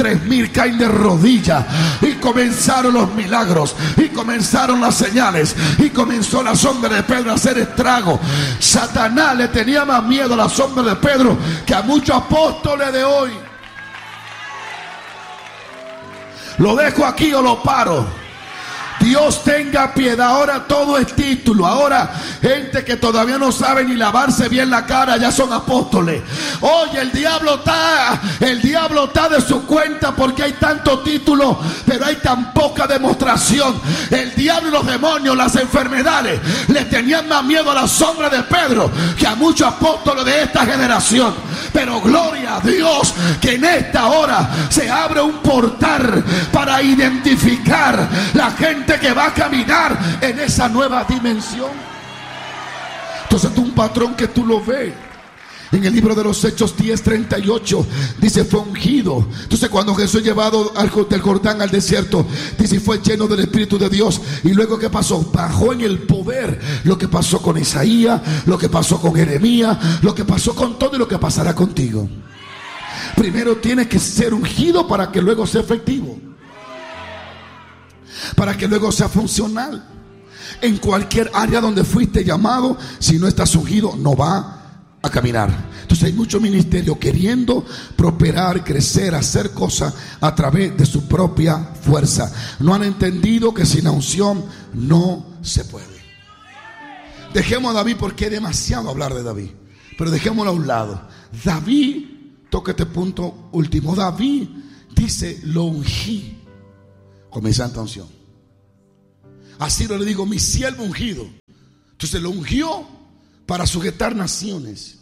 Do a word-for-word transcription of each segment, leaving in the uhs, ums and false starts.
tres mil caen de rodillas y comenzaron los milagros y comenzaron las señales y comenzó la sombra de Pedro a hacer estrago. Satanás le tenía más miedo a la sombra de Pedro que a muchos apóstoles de hoy. Lo dejo aquí o lo paro. Dios tenga piedad. Ahora todo es título. Ahora gente que todavía no sabe ni lavarse bien la cara ya son apóstoles. Oye, el diablo está El diablo está de su cuenta porque hay tanto título, pero hay tan poca demostración. El diablo y los demonios, las enfermedades, le tenían más miedo a la sombra de Pedro que a muchos apóstoles de esta generación. Pero gloria a Dios que en esta hora se abre un portal para identificar la gente que va a caminar en esa nueva dimensión. Entonces tú un patrón que tú lo ves en el libro de los Hechos diez treinta y ocho, dice fue ungido. Entonces cuando Jesús llevado al, del Jordán al desierto, dice fue lleno del Espíritu de Dios. Y luego ¿qué pasó? Bajó en el poder. Lo que pasó con Isaías, lo que pasó con Jeremías, lo que pasó con todo y lo que pasará contigo. Primero tienes que ser ungido para que luego sea efectivo, para que luego sea funcional. En cualquier área donde fuiste llamado, si no estás ungido, no va a caminar. Entonces hay mucho ministerio queriendo prosperar, crecer, hacer cosas a través de su propia fuerza. No han entendido que sin la unción no se puede. Dejemos a David porque es demasiado hablar de David, pero dejémoslo a un lado. David, toca este punto último. David dice lo ungí con mi santa unción. Así le digo, mi siervo ungido. Entonces lo ungió para sujetar naciones.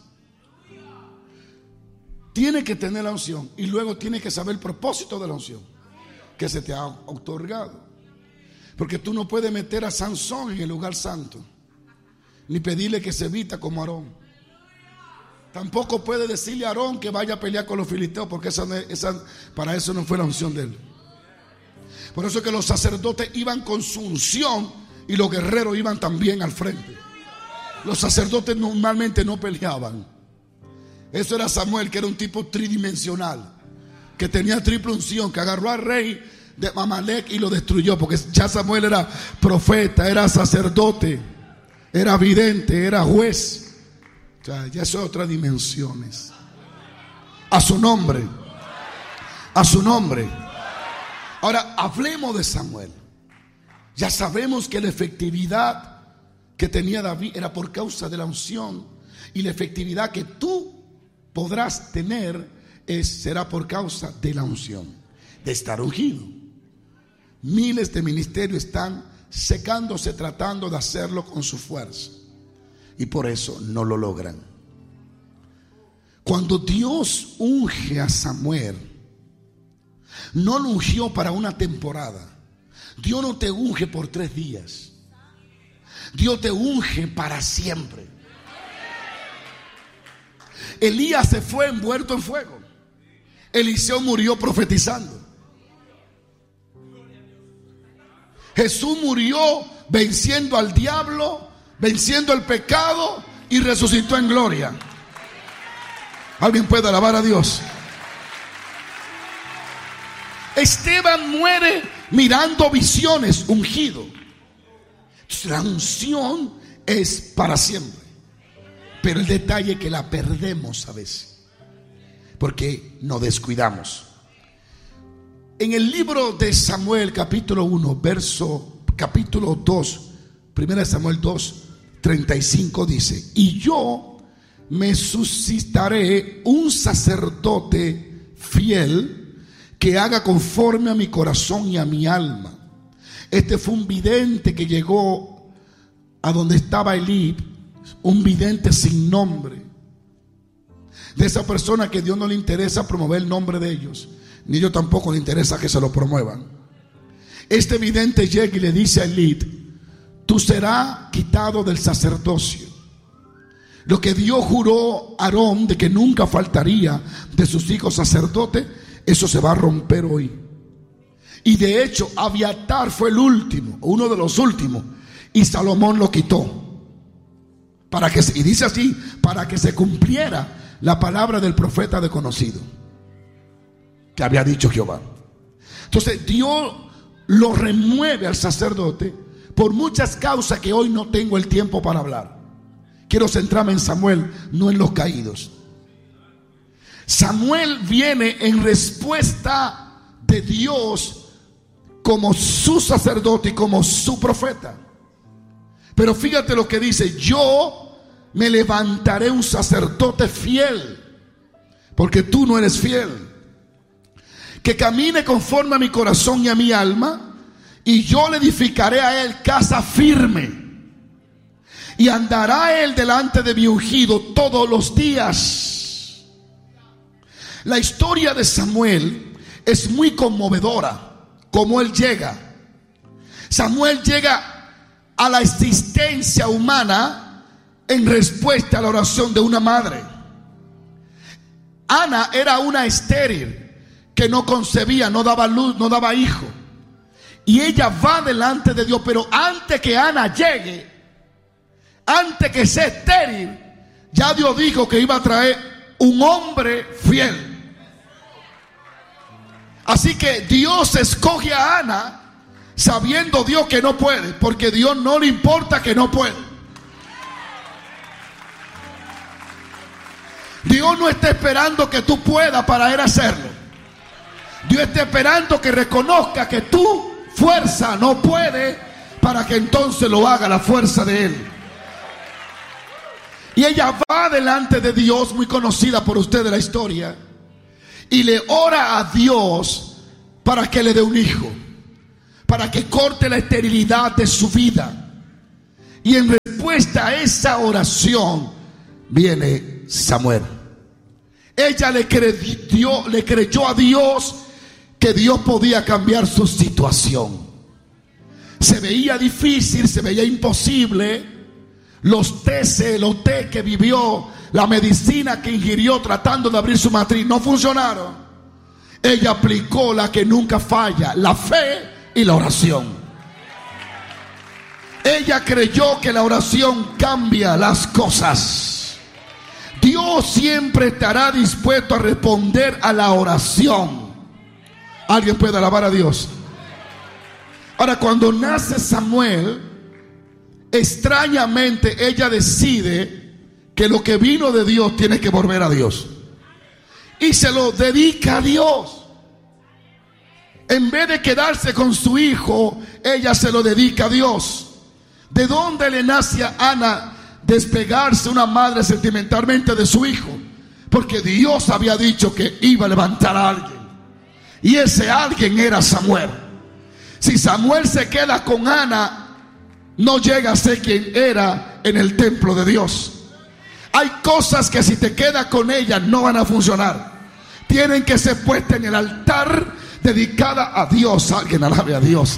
Tiene que tener la unción y luego tiene que saber el propósito de la unción que se te ha otorgado. Porque tú no puedes meter a Sansón en el lugar santo, ni pedirle que se vista como Aarón. Tampoco puede decirle a Aarón que vaya a pelear con los filisteos, porque esa, esa, para eso no fue la unción de él. Por eso es que los sacerdotes iban con su unción y los guerreros iban también al frente. Los sacerdotes normalmente no peleaban. Eso era Samuel, que era un tipo tridimensional, que tenía triple unción, que agarró al rey de Amalek y lo destruyó, porque ya Samuel era profeta, era sacerdote, era vidente, era juez. O sea, ya son otras dimensiones. A su nombre, a su nombre. Ahora hablemos de Samuel. Ya sabemos que la efectividad que tenía David era por causa de la unción, y la efectividad que tú podrás tener es, será por causa de la unción, de estar ungido. Miles de ministerios están secándose tratando de hacerlo con su fuerza y por eso no lo logran. Cuando Dios unge a Samuel, no lo ungió para una temporada. Dios no te unge por tres días. Dios te unge para siempre. Elías se fue envuelto en fuego. Eliseo murió profetizando. Jesús murió venciendo al diablo, venciendo el pecado y resucitó en gloria. ¿Alguien puede alabar a Dios? Esteban muere mirando visiones, ungido. Entonces, la unción es para siempre. Pero el detalle es que la perdemos a veces, porque nos descuidamos. En el libro de Samuel, capítulo uno, verso, capítulo dos, primera de Samuel dos, treinta y cinco dice: y yo me suscitaré un sacerdote fiel que haga conforme a mi corazón y a mi alma. Este fue un vidente que llegó a donde estaba Elí, un vidente sin nombre. De esa persona que Dios no le interesa promover el nombre de ellos, ni a Dios tampoco le interesa que se lo promuevan. Este vidente llega y le dice a Elí: tú serás quitado del sacerdocio. Lo que Dios juró a Aarón de que nunca faltaría de sus hijos sacerdotes, eso se va a romper hoy. Y de hecho Abiatar fue el último, uno de los últimos, y Salomón lo quitó. Para que, y dice así, para que se cumpliera la palabra del profeta desconocido, que había dicho Jehová. Entonces Dios lo remueve al sacerdote por muchas causas que hoy no tengo el tiempo para hablar. Quiero centrarme en Samuel, no en los caídos. Samuel viene en respuesta de Dios como su sacerdote y como su profeta. Pero fíjate lo que dice: yo me levantaré un sacerdote fiel, porque tú no eres fiel, que camine conforme a mi corazón y a mi alma, y yo le edificaré a él casa firme, y andará él delante de mi ungido todos los días. La historia de Samuel es muy conmovedora, como él llega. Samuel llega a la existencia humana en respuesta a la oración de una madre. Ana era una estéril que no concebía, no daba luz, no daba hijo. Y ella va delante de Dios, pero antes que Ana llegue, antes que sea estéril, ya Dios dijo que iba a traer un hombre fiel. Así que Dios escoge a Ana, sabiendo Dios que no puede, porque Dios no le importa que no puede. Dios no está esperando que tú puedas para él hacerlo. Dios está esperando que reconozca que tu fuerza no puede, para que entonces lo haga la fuerza de él. Y ella va delante de Dios, muy conocida por ustedes la historia, y le ora a Dios para que le dé un hijo, para que corte la esterilidad de su vida. Y en respuesta a esa oración viene Samuel. Ella le creyó, le creyó a Dios que Dios podía cambiar su situación. Se veía difícil, se veía imposible. Los tés, los té que vivió, la medicina que ingirió tratando de abrir su matriz, no funcionaron. Ella aplicó la que nunca falla, la fe y la oración. Ella creyó que la oración cambia las cosas. Dios siempre estará dispuesto a responder a la oración. ¿Alguien puede alabar a Dios? Ahora, cuando nace Samuel, extrañamente ella decide que lo que vino de Dios tiene que volver a Dios, y se lo dedica a Dios. En vez de quedarse con su hijo, ella se lo dedica a Dios. ¿De dónde le nace a Ana despegarse una madre sentimentalmente de su hijo? Porque Dios había dicho que iba a levantar a alguien, y ese alguien era Samuel. Si Samuel se queda con Ana, no llega a ser quien era en el templo de Dios. Hay cosas que si te quedas con ellas no van a funcionar. Tienen que ser puestas en el altar, dedicada a Dios. Alguien alabe a Dios.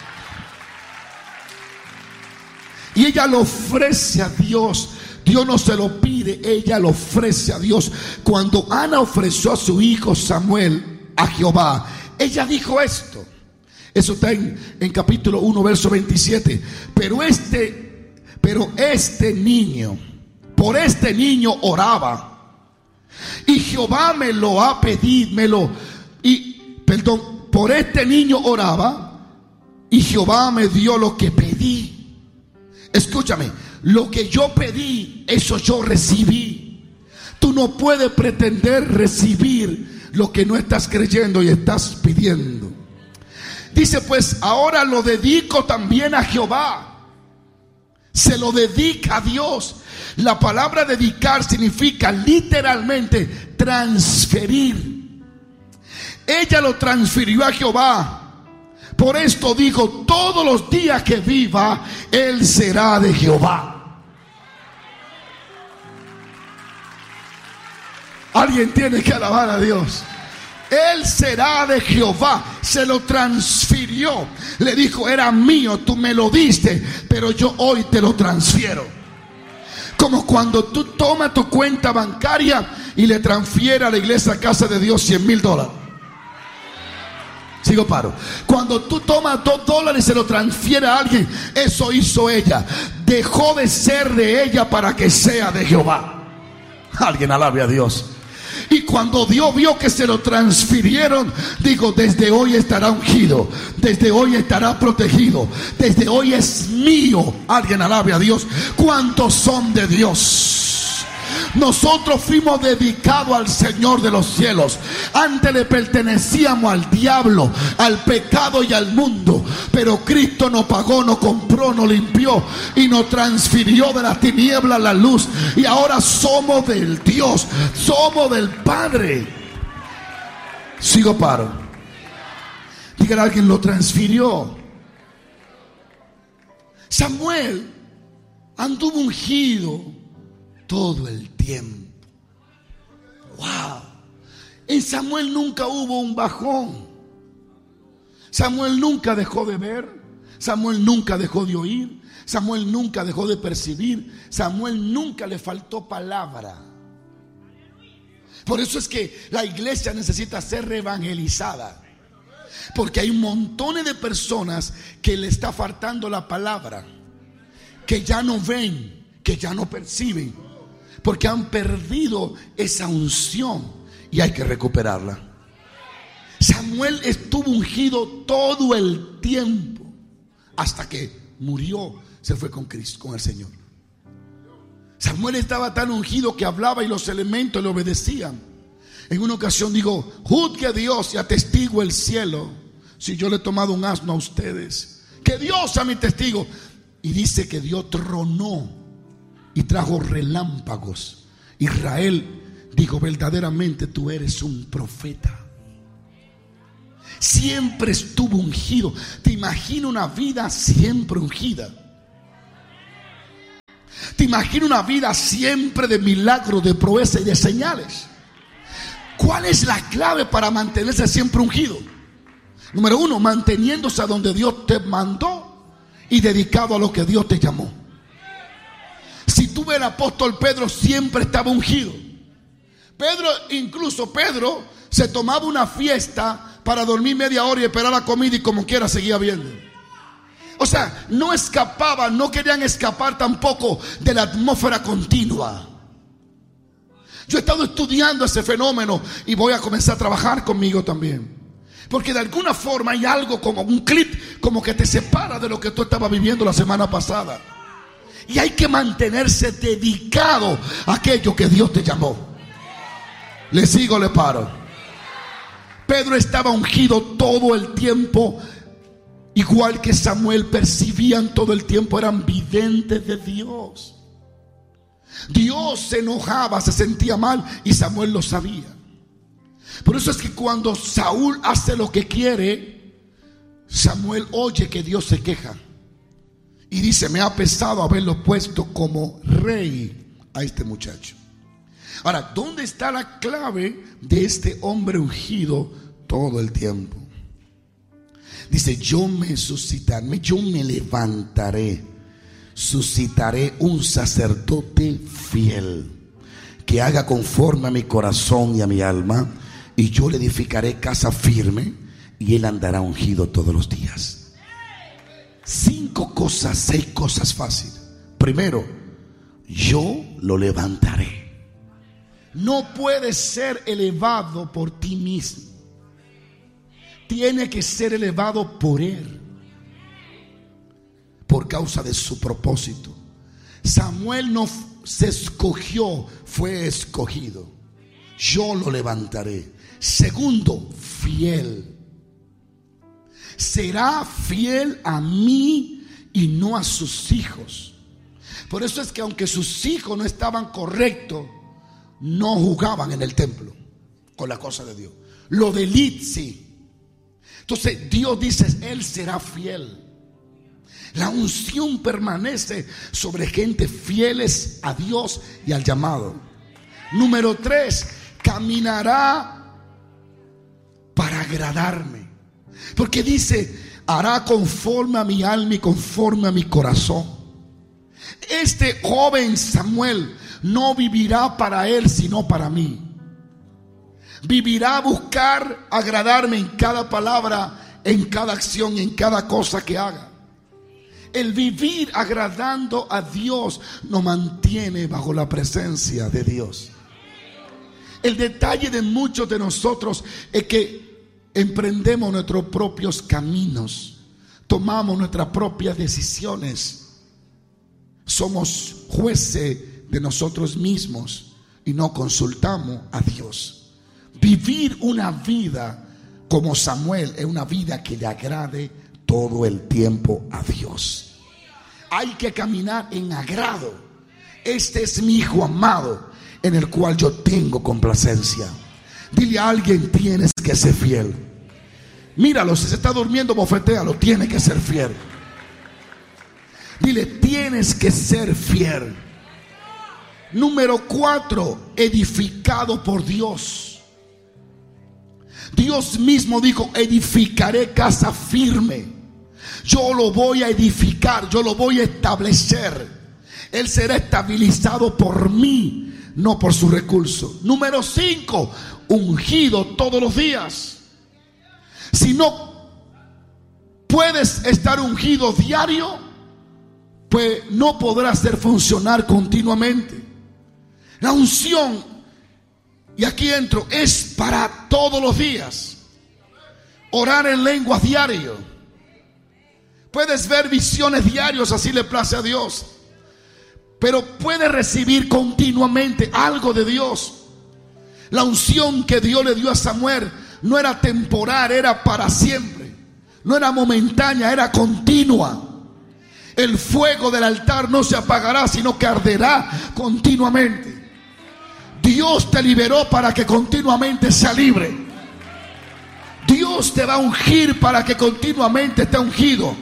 Y ella lo ofrece a Dios. Dios no se lo pide, ella lo ofrece a Dios. Cuando Ana ofreció a su hijo Samuel a Jehová, ella dijo esto. Eso está en, en capítulo uno, verso veintisiete. Pero este, pero este niño, por este niño oraba, y Jehová me lo ha pedido, me lo, y, perdón, por este niño oraba, y Jehová me dio lo que pedí. Escúchame, lo que yo pedí, eso yo recibí. Tú no puedes pretender recibir lo que no estás creyendo y estás pidiendo. Dice, pues ahora lo dedico también a Jehová. Se lo dedica a Dios. La palabra dedicar significa literalmente transferir. Ella lo transfirió a Jehová. Por esto dijo, todos los días que viva, él será de Jehová. Alguien tiene que alabar a Dios. Él será de Jehová. Se lo transfirió. Le dijo, era mío, tú me lo diste, pero yo hoy te lo transfiero. Como cuando tú tomas tu cuenta bancaria y le transfieres a la iglesia Casa de Dios cien mil dólares. Sigo paro. Cuando tú tomas dos dólares y se lo transfieres a alguien, eso hizo ella. Dejó de ser de ella para que sea de Jehová. Alguien alabe a Dios. Y cuando Dios vio que se lo transfirieron, digo, desde hoy estará ungido, desde hoy estará protegido, desde hoy es mío. Alguien alabe a Dios. ¿Cuántos son de Dios? Nosotros fuimos dedicados al Señor de los cielos. Antes le pertenecíamos al diablo, al pecado y al mundo, pero Cristo nos pagó, nos compró, nos limpió y nos transfirió de la tiniebla a la luz. Y ahora somos del Dios, somos del Padre. Sigo paro. Diga a alguien, lo transfirió. Samuel anduvo ungido todo el tiempo. Wow. En Samuel nunca hubo un bajón. Samuel nunca dejó de ver. Samuel nunca dejó de oír. Samuel nunca dejó de percibir. Samuel nunca le faltó palabra. Por eso es que la iglesia necesita ser reevangelizada, porque hay un montón de personas que le está faltando la palabra, que ya no ven, que ya no perciben, porque han perdido esa unción y hay que recuperarla. Samuel estuvo ungido todo el tiempo hasta que murió, se fue con Cristo, con el Señor. Samuel estaba tan ungido que hablaba y los elementos le obedecían. En una ocasión digo, juzgue Dios y atestigo el cielo si yo le he tomado un asno a ustedes. Que Dios sea mi testigo. Y dice que Dios tronó y trajo relámpagos. Israel dijo, verdaderamente tú eres un profeta. Siempre estuvo ungido. Te imagino una vida siempre ungida. Te imagino una vida siempre de milagros, de proeza y de señales. ¿Cuál es la clave para mantenerse siempre ungido? Número uno, manteniéndose a donde Dios te mandó y dedicado a lo que Dios te llamó. Si tú ves, el apóstol Pedro siempre estaba ungido. Pedro, incluso Pedro se tomaba una fiesta para dormir media hora y esperar la comida, y como quiera seguía viendo. O sea, no escapaban, no querían escapar tampoco de la atmósfera continua. Yo he estado estudiando ese fenómeno y voy a comenzar a trabajar conmigo también, porque de alguna forma hay algo como un clip, como que te separa de lo que tú estabas viviendo la semana pasada. Y hay que mantenerse dedicado a aquello que Dios te llamó. Le sigo, le paro. Pedro estaba ungido todo el tiempo, igual que Samuel. Percibían todo el tiempo, eran videntes de Dios. Dios se enojaba, se sentía mal, y Samuel lo sabía. Por eso es que cuando Saúl hace lo que quiere, Samuel oye que Dios se queja y dice, me ha pesado haberlo puesto como rey a este muchacho. Ahora, ¿dónde está la clave de este hombre ungido todo el tiempo? Dice, yo me suscitaré, yo me levantaré, suscitaré un sacerdote fiel, que haga conforme a mi corazón y a mi alma, y yo le edificaré casa firme, y él andará ungido todos los días. Cinco cosas, seis cosas fáciles. Primero, yo lo levantaré. No puedes ser elevado por ti mismo. Tiene que ser elevado por él, por causa de su propósito. Samuel no se escogió, fue escogido. Yo lo levantaré. Segundo, fiel. Será fiel a mí y no a sus hijos. Por eso es que aunque sus hijos no estaban correctos, no jugaban en el templo con la cosa de Dios. Lo de Lit, sí. Entonces Dios dice, él será fiel. La unción permanece sobre gente fieles a Dios y al llamado. Número tres, caminará para agradarme. Porque dice, hará conforme a mi alma y conforme a mi corazón. Este joven Samuel no vivirá para él, sino para mí. Vivirá a buscar agradarme en cada palabra, en cada acción y en cada cosa que haga. El vivir agradando a Dios nos mantiene bajo la presencia de Dios. El detalle de muchos de nosotros es que emprendemos nuestros propios caminos, tomamos nuestras propias decisiones, somos jueces de nosotros mismos y no consultamos a Dios. Vivir una vida como Samuel es una vida que le agrade todo el tiempo a Dios. Hay que caminar en agrado. Este es mi hijo amado, en el cual yo tengo complacencia. Dile a alguien: tienes que ser fiel. Míralo, si se está durmiendo, bofetéalo. Tiene que ser fiel. Dile: tienes que ser fiel. Número cuatro, edificado por Dios. Dios mismo dijo: edificaré casa firme. Yo lo voy a edificar, yo lo voy a establecer. Él será estabilizado por mí, no por sus recursos. Número cinco, ungido todos los días. Si no puedes estar ungido diario, pues no podrás hacer funcionar continuamente. La unción, y aquí entro, es para todos los días. Orar en lenguas diario. Puedes ver visiones diarios, así le place a Dios. Pero puedes recibir continuamente algo de Dios. La unción que Dios le dio a Samuel no era temporal, era para siempre. No era momentánea, era continua. El fuego del altar no se apagará, sino que arderá continuamente. Dios te liberó para que continuamente sea libre. Dios te va a ungir para que continuamente esté ungido.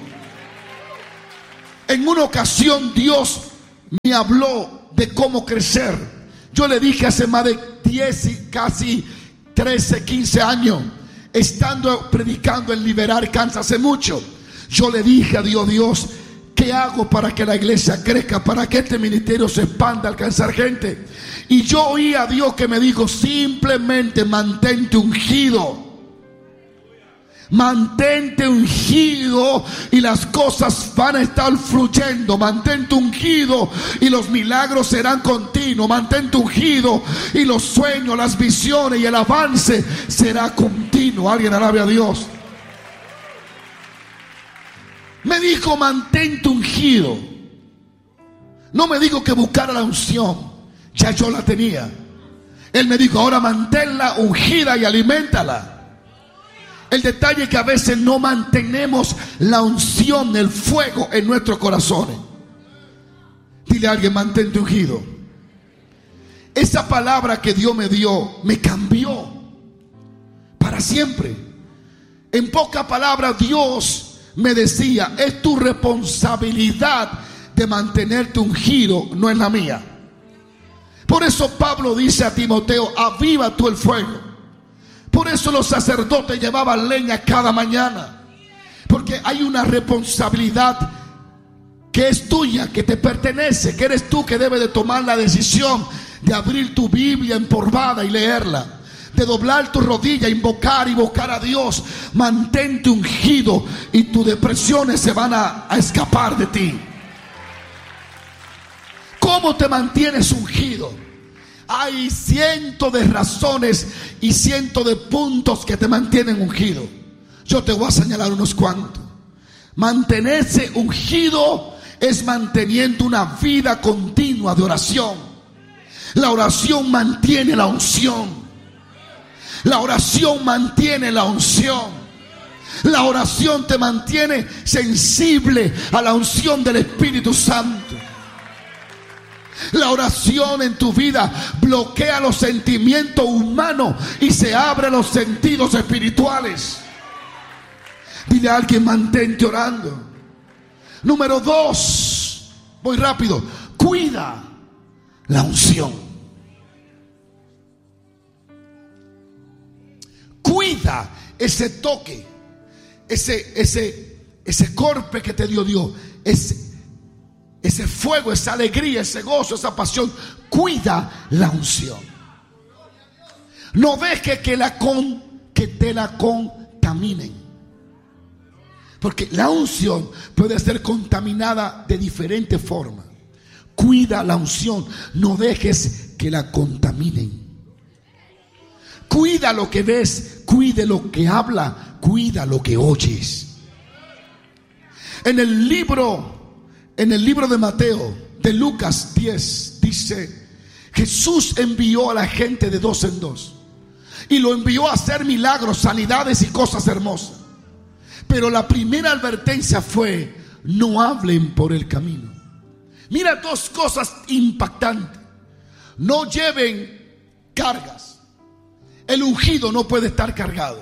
En una ocasión Dios me habló de cómo crecer. Yo le dije hace más de diez y casi trece, quince años, estando predicando en Liberar Kansas hace mucho, yo le dije a Dios: Dios, ¿qué hago para que la iglesia crezca? Para que este ministerio se expanda, alcanzar gente. Y yo oí a Dios que me dijo: simplemente mantente ungido. Mantente ungido y las cosas van a estar fluyendo. Mantente ungido y los milagros serán continuos. Mantente ungido y los sueños, las visiones y el avance será continuo. Alguien alabe a Dios. Me dijo: mantente ungido. No me dijo que buscara la unción, ya yo la tenía. Él me dijo: ahora manténla ungida y aliméntala. El detalle es que a veces no mantenemos la unción, el fuego en nuestros corazones. Dile a alguien: mantente ungido. Esa palabra que Dios me dio me cambió para siempre. En pocas palabras, Dios me decía: es tu responsabilidad de mantenerte ungido, no es la mía. Por eso Pablo dice a Timoteo: aviva tú el fuego. Por eso los sacerdotes llevaban leña cada mañana, porque hay una responsabilidad que es tuya, que te pertenece, que eres tú que debes de tomar la decisión de abrir tu Biblia empolvada y leerla, de doblar tu rodilla, invocar y invocar a Dios. Mantente ungido y tus depresiones se van a, a escapar de ti. ¿Cómo te mantienes ungido? Hay cientos de razones y cientos de puntos que te mantienen ungido. Yo te voy a señalar unos cuantos. Mantenerse ungido es manteniendo una vida continua de oración. La oración mantiene la unción. La oración mantiene la unción. La oración te mantiene sensible a la unción del Espíritu Santo. La oración en tu vida bloquea los sentimientos humanos y se abren los sentidos espirituales. Dile a alguien: mantente orando. Número dos, voy rápido, cuida la unción. Cuida ese toque, ese, ese, ese golpe que te dio Dios, ese Ese fuego, esa alegría, ese gozo, esa pasión. Cuida la unción. No dejes que, la con, que te la contaminen. Porque la unción puede ser contaminada de diferentes formas. Cuida la unción. No dejes que la contaminen. Cuida lo que ves, cuide lo que habla, cuida lo que oyes. En el libro, en el libro de Mateo, de Lucas diez, dice: Jesús envió a la gente de dos en dos y lo envió a hacer milagros, sanidades y cosas hermosas. Pero la primera advertencia fue: no hablen por el camino. Mira dos cosas impactantes. No lleven cargas. El ungido no puede estar cargado.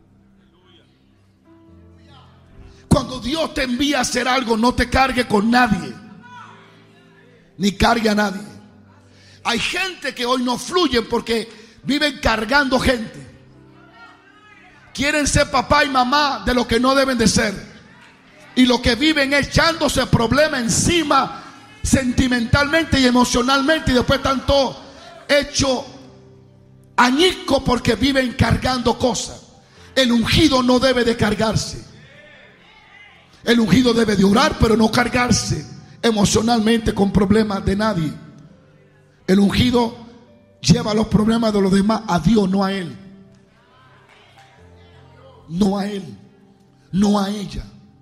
Cuando Dios te envía a hacer algo, no te cargue con nadie, ni cargue a nadie. Hay gente que hoy no fluye porque viven cargando gente. Quieren ser papá y mamá de lo que no deben de ser, y lo que viven es echándose problemas encima sentimentalmente y emocionalmente, y después están todos hechos añicos porque viven cargando cosas. El ungido no debe de cargarse. El ungido debe de orar, pero no cargarse emocionalmente con problemas de nadie. El ungido lleva los problemas de los demás a Dios, no a él. No a él, no a ella.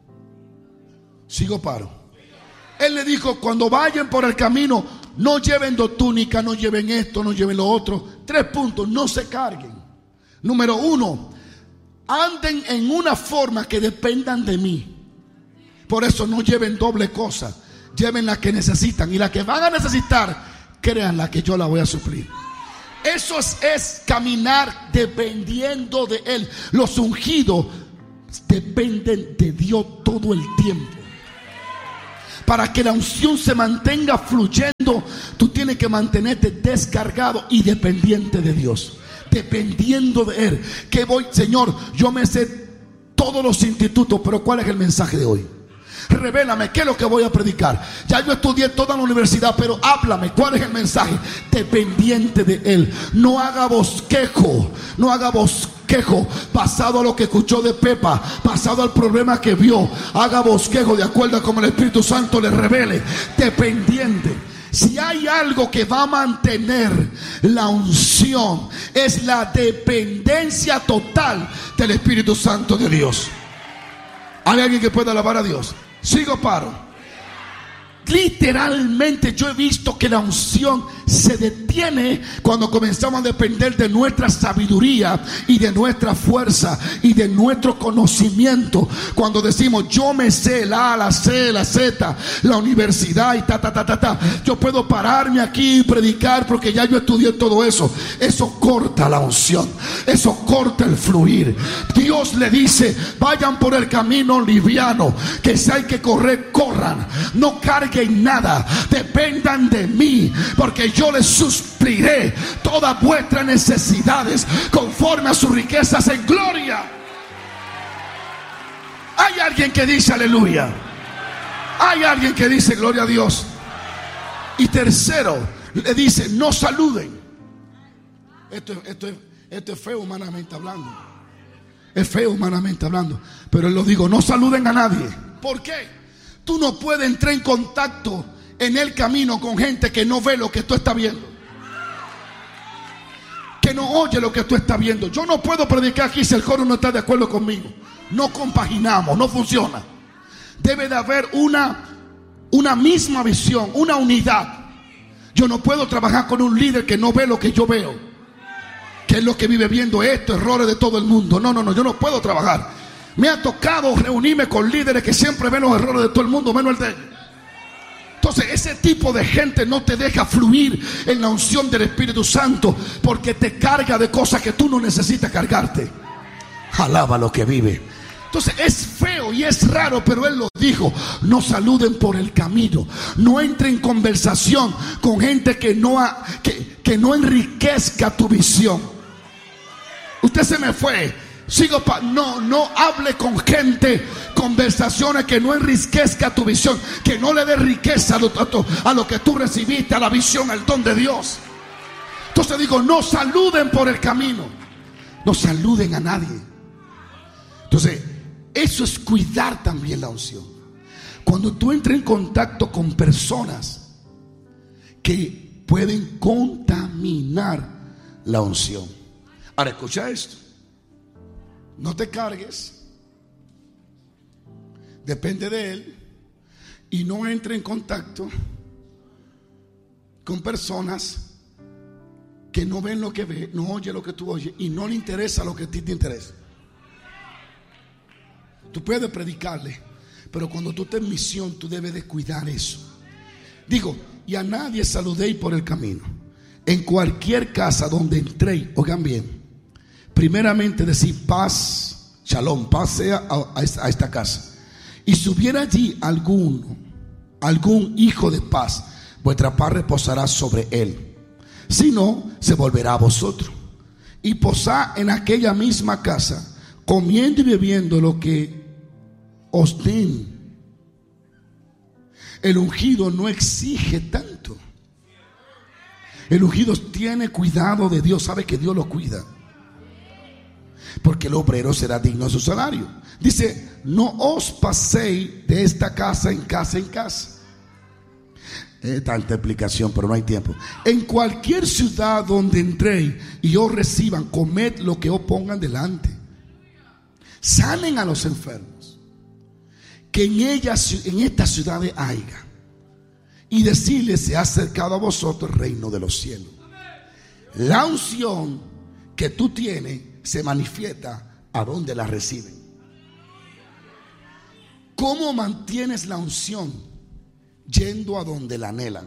Sigo paro. Él le dijo: cuando vayan por el camino, no lleven dos túnicas, no lleven esto, no lleven lo otro. Tres puntos: no se carguen. Número uno, anden en una forma que dependan de mí. Por eso no lleven doble cosa, lleven la que necesitan, y la que van a necesitar, créanla que yo la voy a suplir. Eso es, es caminar dependiendo de Él. Los ungidos dependen de Dios todo el tiempo. Para que la unción se mantenga fluyendo, tú tienes que mantenerte descargado y dependiente de Dios, dependiendo de Él. Que voy, Señor, yo me sé todos los institutos, pero ¿cuál es el mensaje de hoy? Revélame qué es lo que voy a predicar. Ya yo estudié toda la universidad, pero háblame, ¿cuál es el mensaje? Dependiente de Él. No haga bosquejo, no haga bosquejo basado a lo que escuchó de Pepa, basado al problema que vio. Haga bosquejo de acuerdo a como el Espíritu Santo le revele. Dependiente. Si hay algo que va a mantener la unción, es la dependencia total del Espíritu Santo de Dios. ¿Hay alguien que pueda alabar a Dios? Sigo paro. Literalmente yo he visto que la unción se detiene cuando comenzamos a depender de nuestra sabiduría y de nuestra fuerza y de nuestro conocimiento. Cuando decimos: yo me sé la A, la C, la Z, la universidad y ta, ta, ta, ta, ta. Yo puedo pararme aquí y predicar porque ya yo estudié todo eso. Eso corta la unción, eso corta el fluir. Dios le dice: vayan por el camino liviano, que si hay que correr, corran. No carguen en nada, dependan de mí, porque yo les supliré todas vuestras necesidades conforme a sus riquezas en gloria. Hay alguien que dice aleluya. Hay alguien que dice gloria a Dios. Y tercero, le dice: no saluden. Esto, esto, es, esto es feo humanamente hablando. Es feo humanamente hablando, pero él lo digo: no saluden a nadie. ¿Por qué? Tú no puedes entrar en contacto en el camino con gente que no ve lo que tú estás viendo, que no oye lo que tú estás viendo. Yo no puedo predicar aquí si el coro no está de acuerdo conmigo. No compaginamos, no funciona. Debe de haber una, una misma visión, una unidad. Yo no puedo trabajar con un líder que no ve lo que yo veo, que es lo que vive viendo estos errores de todo el mundo. No, no, no, yo no puedo trabajar. Me ha tocado reunirme con líderes que siempre ven los errores de todo el mundo, menos el de ellos. Entonces ese tipo de gente no te deja fluir en la unción del Espíritu Santo, porque te carga de cosas que tú no necesitas cargarte. Alaba lo que vive. Entonces es feo y es raro, pero él lo dijo: no saluden por el camino, no entren en conversación con gente que no, ha, que, que no enriquezca tu visión. Usted se me fue. Sigo pa, no, no hable con gente, conversaciones que no enriquezca tu visión, que no le dé riqueza a lo, a, a lo que tú recibiste, a la visión, al don de Dios. Entonces digo: no saluden por el camino, no saluden a nadie. Entonces eso es cuidar también la unción. Cuando tú entras en contacto con personas que pueden contaminar la unción. Ahora escucha esto. No te cargues. Depende de Él. Y no entre en contacto con personas que no ven lo que ve, no oye lo que tú oyes y no le interesa lo que a ti te interesa. Tú puedes predicarle, pero cuando tú estés en misión, tú debes de cuidar eso. Digo, y a nadie saludéis por el camino. En cualquier casa donde entréis, oigan bien, primeramente decir paz, shalom, paz sea a, a esta casa. Y si hubiera allí alguno, algún hijo de paz, vuestra paz reposará sobre él. Si no, se volverá a vosotros. Y posad en aquella misma casa, comiendo y bebiendo lo que os den. El ungido no exige tanto. El ungido tiene cuidado de Dios, sabe que Dios lo cuida, porque el obrero será digno de su salario. Dice, no os paséis de esta casa en casa en casa. Es tanta explicación, pero no hay tiempo. En cualquier ciudad donde entréis y os reciban, comed lo que os pongan delante. Sanen a los enfermos, que en ellas, en estas ciudades haya, y decirles, se ha acercado a vosotros el reino de los cielos. La unción que tú tienes se manifiesta a donde la reciben. ¿Cómo mantienes la unción? Yendo a donde la anhelan.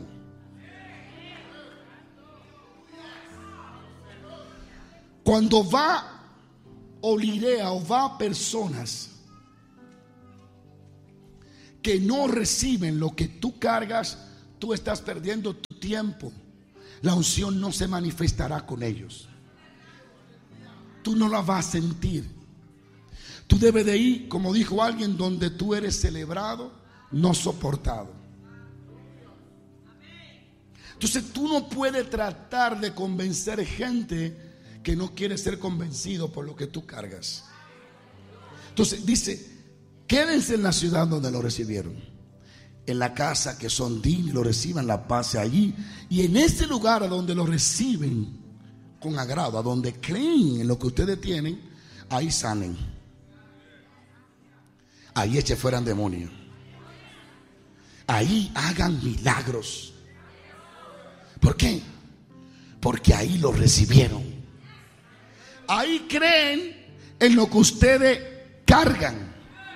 Cuando va olirea o va personas que no reciben lo que tú cargas, tú estás perdiendo tu tiempo. La unción no se manifestará con ellos. Tú no la vas a sentir. Tú debes de ir, como dijo alguien, donde tú eres celebrado, no soportado. Entonces tú no puedes tratar de convencer gente que no quiere ser convencido por lo que tú cargas. Entonces dice, quédense en la ciudad donde lo recibieron, en la casa que son dignos, lo reciban, la paz allí. Y en ese lugar a donde lo reciben con agrado, a donde creen en lo que ustedes tienen, ahí sanen, ahí echen fuera demonios, ahí hagan milagros. ¿Por qué? Porque ahí lo recibieron. Ahí creen en lo que ustedes cargan.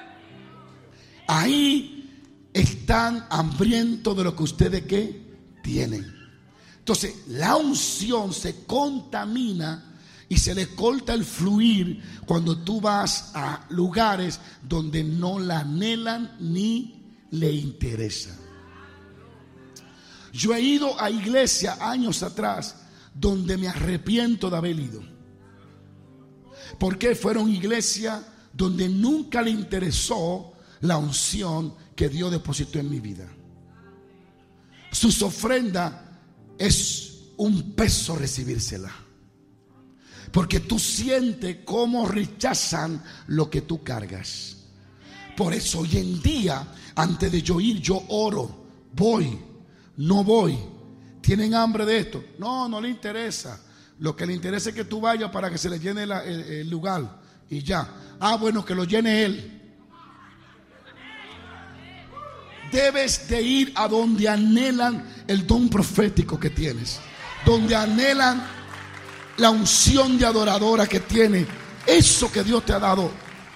Ahí están hambrientos de lo que ustedes ¿qué? Tienen. Entonces la unción se contamina y se le corta el fluir cuando tú vas a lugares donde no la anhelan ni le interesa. Yo he ido a iglesia años atrás donde me arrepiento de haber ido, porque fueron iglesias donde nunca le interesó la unción que Dios depositó en mi vida. Sus ofrendas es un peso recibírsela, porque tú sientes cómo rechazan lo que tú cargas. Por eso hoy en día, antes de yo ir, yo oro. Voy, no voy. ¿Tienen hambre de esto? No, no le interesa. Lo que le interesa es que tú vayas para que se le llene la, el, el lugar y ya. Ah, bueno, que lo llene él. Debes de ir a donde anhelan el don profético que tienes, donde anhelan la unción de adoradora que tiene, eso que Dios te ha dado.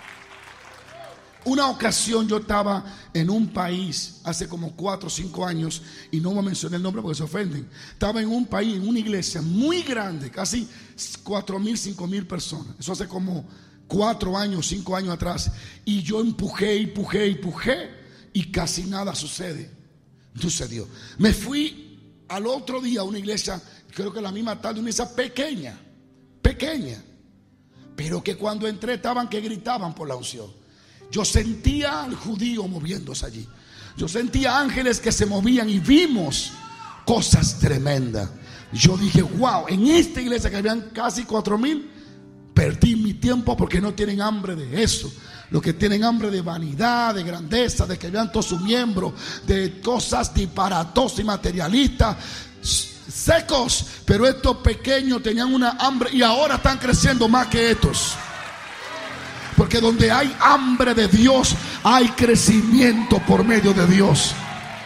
Una ocasión yo estaba en un país hace como cuatro o cinco años, y no voy a mencionar el nombre porque se ofenden. Estaba en un país, en una iglesia muy grande, casi cuatro mil, cinco mil personas. Eso hace como cuatro años, cinco años atrás. Y yo empujé, empujé, empujé, y casi nada sucede. Sucedió. Me fui al otro día a una iglesia, creo que la misma tarde, una iglesia pequeña, pequeña, pero que cuando entré estaban que gritaban por la unción. Yo sentía al judío moviéndose allí. Yo sentía ángeles que se movían y vimos cosas tremendas. Yo dije, wow, en esta iglesia que habían casi cuatro mil, perdí mi tiempo porque no tienen hambre de eso. Los que tienen hambre de vanidad, de grandeza, de que vean todos sus miembros, de cosas disparatosas y materialistas, secos, pero estos pequeños tenían una hambre y ahora están creciendo más que estos. Porque donde hay hambre de Dios, hay crecimiento por medio de Dios.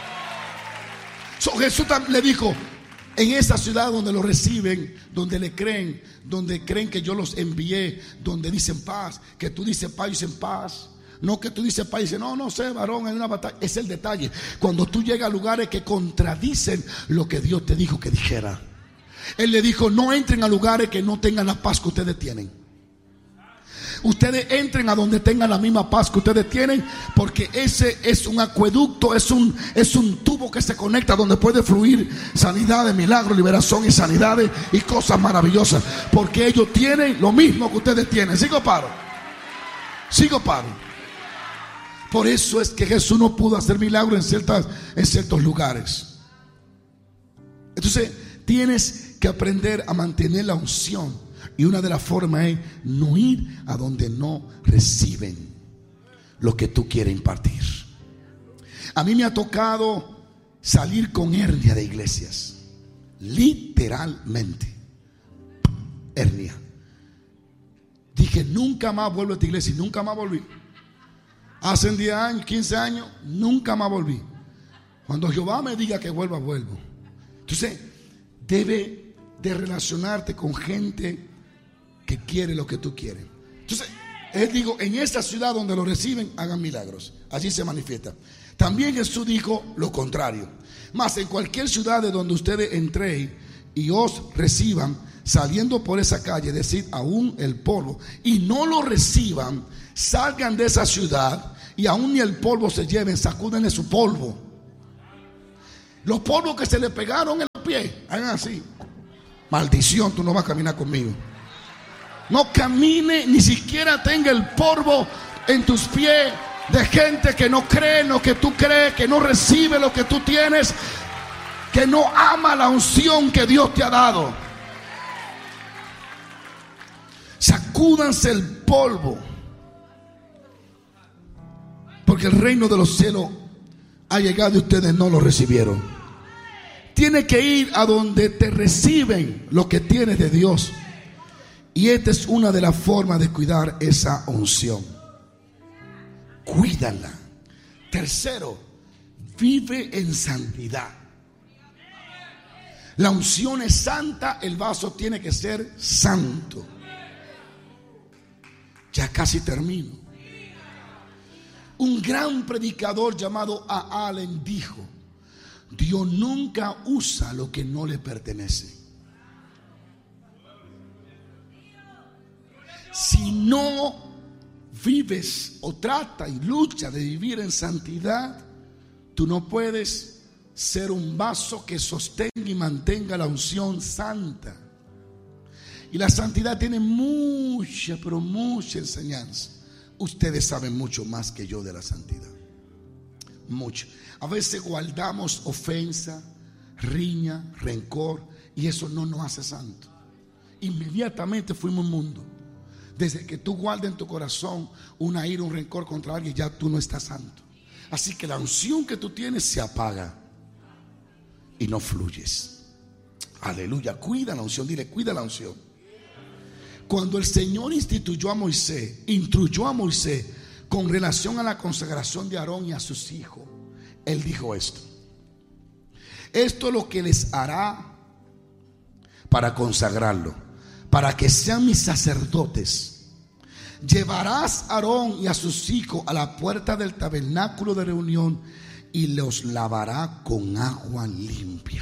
So, Jesús le dijo: en esa ciudad donde lo reciben, donde le creen, donde creen que yo los envié, donde dicen paz, que tú dices paz y dicen paz. No que tú dices paz y dices, no, no sé, varón, hay una batalla. Es el detalle. Cuando tú llegas a lugares que contradicen lo que Dios te dijo que dijera. Él le dijo: no entren a lugares que no tengan la paz que ustedes tienen. Ustedes entren a donde tengan la misma paz que ustedes tienen, porque ese es un acueducto, es un, es un tubo que se conecta donde puede fluir sanidades, milagros, liberación y sanidades y cosas maravillosas, porque ellos tienen lo mismo que ustedes tienen. Sigo paro, sigo paro. Por eso es que Jesús no pudo hacer milagros en, ciertas, en ciertos lugares. Entonces tienes que aprender a mantener la unción. Y una de las formas es no ir a donde no reciben lo que tú quieres impartir. A mí me ha tocado salir con hernia de iglesias. Literalmente. Hernia. Dije: nunca más vuelvo a esta iglesia. Y nunca más volví. Hace diez años, quince años, nunca más volví. Cuando Jehová me diga que vuelva, vuelvo. Entonces, debe de relacionarte con gente que quiere lo que tú quieres. Entonces, él dijo: en esta ciudad donde lo reciben, hagan milagros. Allí se manifiesta. También Jesús dijo lo contrario: mas en cualquier ciudad de donde ustedes entréis y os reciban, saliendo por esa calle, decid aún el polvo, y no lo reciban, salgan de esa ciudad, y aún ni el polvo se lleven, sacúdenle su polvo. Los polvos que se le pegaron en los pies, hagan así: maldición, tú no vas a caminar conmigo. No camine, ni siquiera tenga el polvo en tus pies de gente que no cree en lo que tú crees, que no recibe lo que tú tienes, que no ama la unción que Dios te ha dado. Sacúdanse el polvo, porque el reino de los cielos ha llegado y ustedes no lo recibieron. Tienes que ir a donde te reciben lo que tienes de Dios. Y esta es una de las formas de cuidar esa unción. Cuídala. Tercero, vive en santidad. La unción es santa, el vaso tiene que ser santo. Ya casi termino. Un gran predicador llamado A. Allen dijo: Dios nunca usa lo que no le pertenece. Si no vives o trata y lucha de vivir en santidad, tú no puedes ser un vaso que sostenga y mantenga la unción santa. Y la santidad tiene mucha, pero mucha enseñanza. Ustedes saben mucho más que yo de la santidad. Mucho. A veces guardamos ofensa, riña, rencor, y eso no nos hace santo. Inmediatamente fuimos inmundos. Desde que tú guardes en tu corazón una ira, un rencor contra alguien, ya tú no estás santo. Así que la unción que tú tienes se apaga y no fluyes. Aleluya. Cuida la unción. Dile: cuida la unción. Cuando el Señor instituyó a Moisés, instruyó a Moisés con relación a la consagración de Aarón y a sus hijos, Él dijo esto: esto es lo que les hará para consagrarlo, para que sean mis sacerdotes. Llevarás a Aarón y a sus hijos a la puerta del tabernáculo de reunión y los lavará con agua limpia.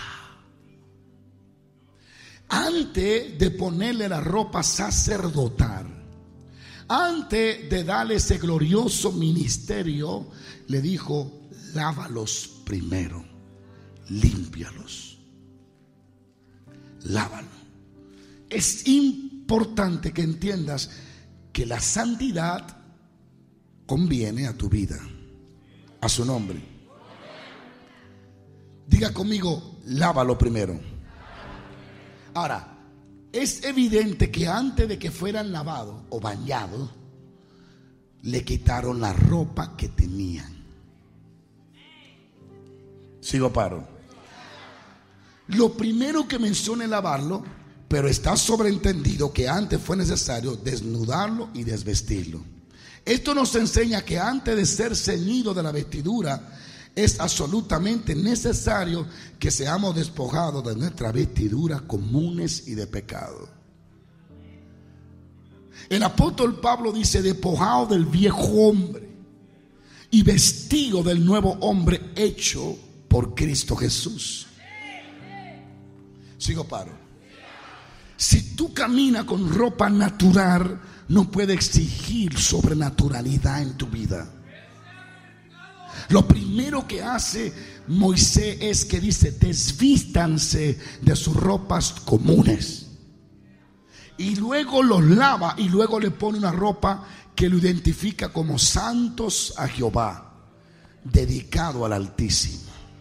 Antes de ponerle la ropa sacerdotal, antes de darle ese glorioso ministerio, le dijo: lávalos primero, límpialos, lávalos. Es importante que entiendas que la santidad conviene a tu vida, a su nombre. Diga conmigo: lávalo primero. Ahora, es evidente que antes de que fueran lavados o bañados, le quitaron la ropa que tenían. Sigo paro. Lo primero que menciona es lavarlo, pero está sobreentendido que antes fue necesario desnudarlo y desvestirlo. Esto nos enseña que antes de ser ceñido de la vestidura, es absolutamente necesario que seamos despojados de nuestras vestiduras comunes y de pecado. El apóstol Pablo dice: despojado del viejo hombre y vestido del nuevo hombre hecho por Cristo Jesús. Sigo, paro. Si tú caminas con ropa natural, no puede exigir sobrenaturalidad en tu vida. Lo primero que hace Moisés es que dice: desvístanse de sus ropas comunes. Y luego los lava y luego le pone una ropa que lo identifica como santos a Jehová, dedicado al Altísimo.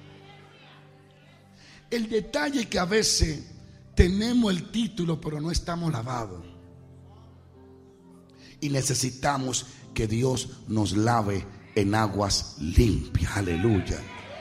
El detalle es que a veces tenemos el título pero no estamos lavados. Y necesitamos que Dios nos lave en aguas limpias. Aleluya.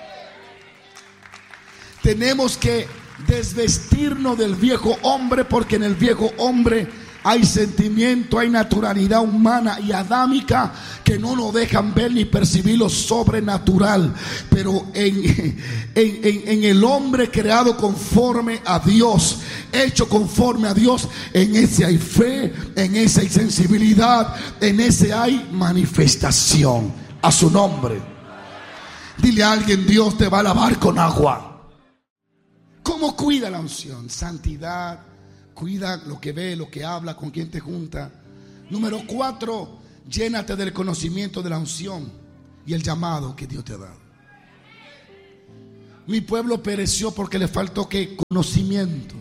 Tenemos que desvestirnos del viejo hombre, porque en el viejo hombre hay sentimiento, hay naturalidad humana y adámica que no nos dejan ver ni percibir lo sobrenatural. Pero en, en, en, en el hombre creado conforme a Dios, hecho conforme a Dios, en ese hay fe, en ese hay sensibilidad, en ese hay manifestación a su nombre. Dile a alguien: Dios te va a lavar con agua. ¿Cómo cuida la unción? Santidad. Cuida lo que ve, lo que habla, con quién te junta. Número cuatro, llénate del conocimiento de la unción y el llamado que Dios te ha dado. Mi pueblo pereció porque le faltó ¿qué? Conocimiento.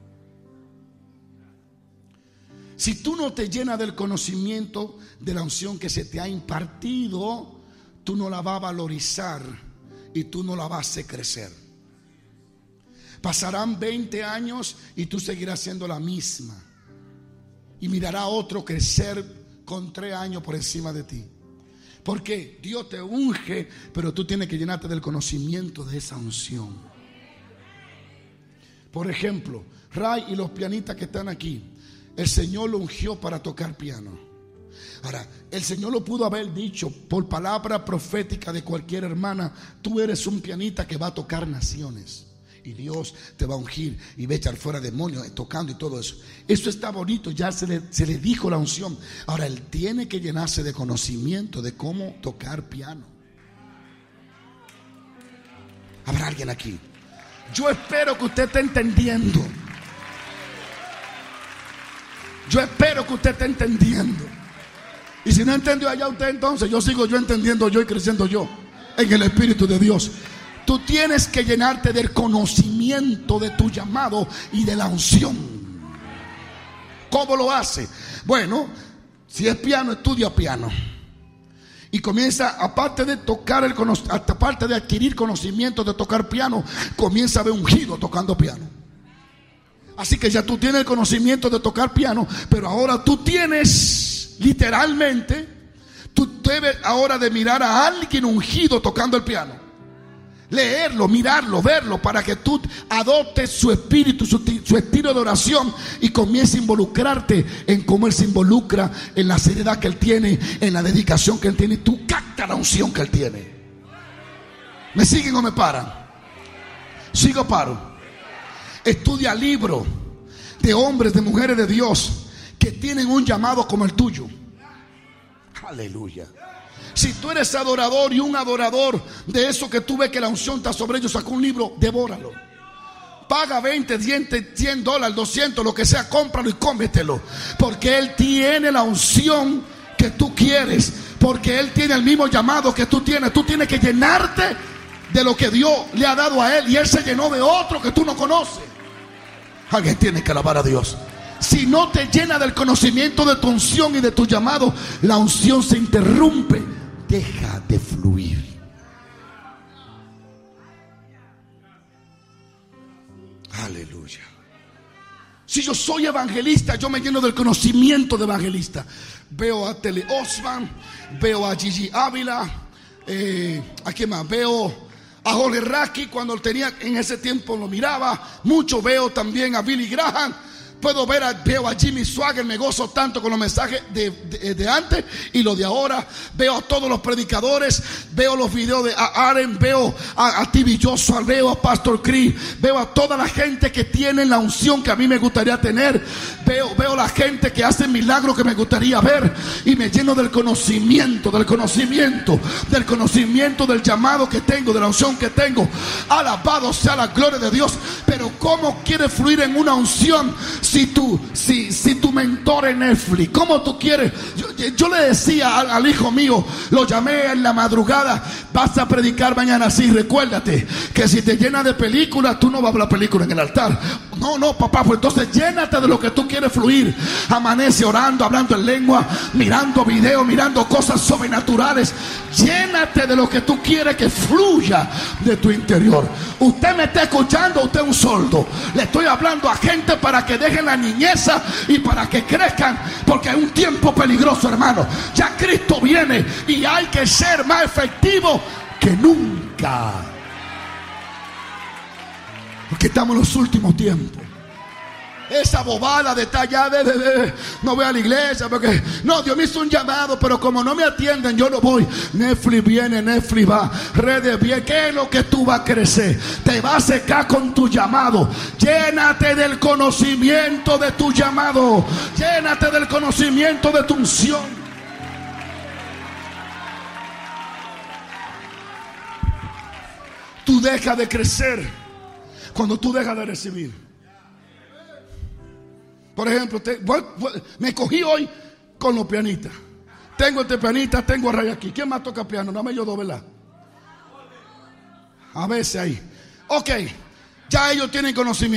Si tú no te llenas del conocimiento de la unción que se te ha impartido, tú no la vas a valorizar y tú no la vas a hacer crecer. Pasarán veinte años y tú seguirás siendo la misma. Y mirará a otro crecer con tres años por encima de ti. Porque Dios te unge, pero tú tienes que llenarte del conocimiento de esa unción. Por ejemplo, Ray y los pianistas que están aquí, el Señor lo ungió para tocar piano. Ahora, el Señor lo pudo haber dicho por palabra profética de cualquier hermana: tú eres un pianista que va a tocar naciones. Y Dios te va a ungir y va a echar fuera demonios tocando y todo eso. Eso está bonito, ya se le, se le dijo la unción. Ahora él tiene que llenarse de conocimiento de cómo tocar piano. ¿Habrá alguien aquí? Yo espero que usted esté entendiendo. Yo espero que usted esté entendiendo. Y si no entendió allá usted, entonces yo sigo yo entendiendo yo y creciendo yo en el Espíritu de Dios. Tú tienes que llenarte del conocimiento de tu llamado y de la unción. ¿Cómo lo hace? Bueno, si es piano, estudia piano. Y comienza, aparte de tocar el aparte de adquirir conocimiento de tocar piano, comienza a ver ungido tocando piano. Así que ya tú tienes el conocimiento de tocar piano, pero ahora tú tienes, literalmente, tú debes ahora de mirar a alguien ungido tocando el piano. Leerlo, mirarlo, verlo, para que tú adoptes su espíritu, su, su estilo de oración y comiences a involucrarte en cómo él se involucra, en la seriedad que él tiene, en la dedicación que él tiene. Tú capta la unción que él tiene. ¿Me siguen o me paran? Sigo, paro. Estudia libros de hombres, de mujeres de Dios que tienen un llamado como el tuyo. Aleluya. Si tú eres adorador y un adorador de eso que tú ves que la unción está sobre ellos, saca un libro, devóralo. Paga veinte, cien dólares, doscientos, lo que sea, cómpralo y cómetelo. Porque Él tiene la unción que tú quieres. Porque Él tiene el mismo llamado que tú tienes. Tú tienes que llenarte de lo que Dios le ha dado a Él. Y Él se llenó de otro que tú no conoces. Alguien tiene que alabar a Dios. Si no te llena del conocimiento de tu unción y de tu llamado, la unción se interrumpe. Deja de fluir. Aleluya. Si yo soy evangelista, yo me lleno del conocimiento de evangelista. Veo a Tele Osman, veo a Gigi Ávila, eh, ¿a quién más? Veo a Jorge Raki cuando tenía, en ese tiempo lo miraba mucho. Veo también a Billy Graham. Puedo ver a, veo a Jimmy Swagger, me gozo tanto con los mensajes de, de, de antes y los de ahora. Veo a todos los predicadores, veo los videos de Aaron, veo a, a T V Joshua, veo a Pastor Chris, veo a toda la gente que tiene la unción que a mí me gustaría tener. Veo, veo a la gente que hace milagros que me gustaría ver, y me lleno del conocimiento, del conocimiento, del conocimiento del llamado que tengo, de la unción que tengo. Alabado sea la gloria de Dios. Pero ¿cómo quieres fluir en una unción si tú, si, si tu mentor es Netflix? ¿Cómo tú quieres? Yo, yo le decía al, al hijo mío, lo llamé en la madrugada: vas a predicar mañana. Sí, recuérdate que si te llenas de películas, tú no vas a hablar película en el altar. No, no, papá, pues entonces llénate de lo que tú quieres fluir. Amanece orando, hablando en lengua, mirando videos, mirando cosas sobrenaturales. Llénate de lo que tú quieres que fluya de tu interior. Usted me está escuchando, usted es un sordo. Le estoy hablando a gente para que dejen la niñeza y para que crezcan, porque es un tiempo peligroso, hermano. Ya Cristo viene y hay que ser más efectivo que nunca, porque estamos en los últimos tiempos. Esa bobada de estar allá de, de, de, no voy a la iglesia porque no, Dios me hizo un llamado, pero como no me atienden, yo no voy. Netflix viene, Netflix va, redes bien. ¿Qué es lo que tú vas a crecer? Te vas a secar con tu llamado. Llénate del conocimiento de tu llamado. Llénate del conocimiento de tu unción. Tú dejas de crecer cuando tú dejas de recibir. Por ejemplo, te, voy, voy, me cogí hoy con los pianistas. Tengo este pianista, tengo a Ray aquí. ¿Quién más toca piano? Dame yo dos, ¿verdad? A veces ahí. Ok, ya ellos tienen conocimiento.